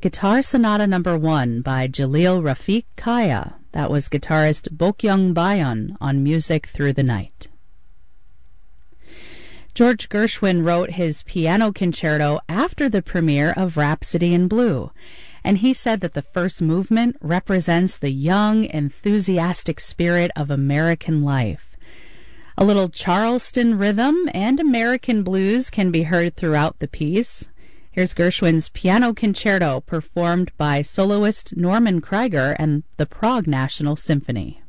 Guitar Sonata No. 1 by Jalil Rafiq Kaya. That was guitarist Bokyung Bayon on Music Through the Night. George Gershwin wrote his piano concerto after the premiere of Rhapsody in Blue, and he said that the first movement represents the young, enthusiastic spirit of American life. A little Charleston rhythm and American blues can be heard throughout the piece. Here's Gershwin's piano concerto performed by soloist Norman Krieger and the Prague National Symphony.